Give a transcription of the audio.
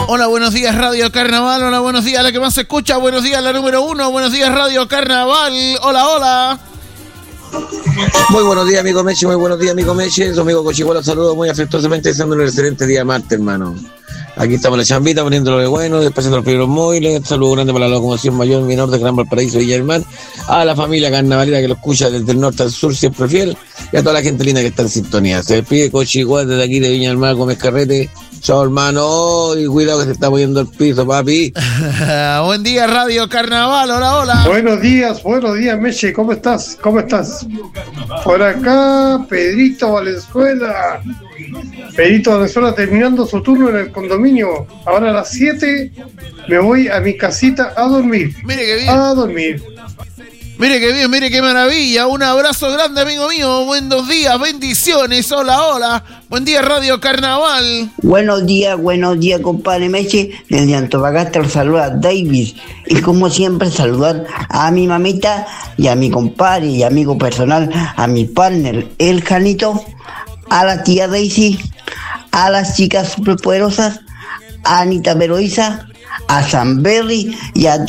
Hola, buenos días Radio Carnaval. Hola, buenos días la que más se escucha. Buenos días la número 1. Buenos días Radio Carnaval. Hola, hola. Muy buenos días, amigo Meche. Muy buenos días, amigo Meche. Su amigo Cochihuela, saludo muy afectuosamente, deseándole un excelente día martes, hermano. Aquí estamos en la chambita, poniéndolo de bueno, despachando los primeros móviles. Un saludo grande para la locomoción mayor menor de Gran Valparaíso, Villa del Mar. A la familia carnavalera que lo escucha desde el norte al sur, siempre fiel. Y a toda la gente linda que está en sintonía. Se despide Cochihuela desde aquí de Viña del Mar, Gómez Carrete. Chao, hermano. Y cuidado que se está moviendo el piso, papi. Buen día, Radio Carnaval. Hola, hola. Buenos días, Meche. ¿Cómo estás? Por acá, Pedrito Valenzuela. Terminando su turno en el condominio. Ahora a las 7 me voy a mi casita a dormir. Mire qué bien. A dormir. Mire qué bien, mire qué maravilla. Un abrazo grande, amigo mío. Buenos días, bendiciones. Hola, hola. Buen día, Radio Carnaval. Buenos días, compadre Meche. Desde Antofagasta los saluda Davis. Y como siempre, saludar a mi mamita y a mi compadre y amigo personal, a mi partner, el Janito, a la tía Daisy, a las chicas superpoderosas, a Anita Veroiza, a San Berry y a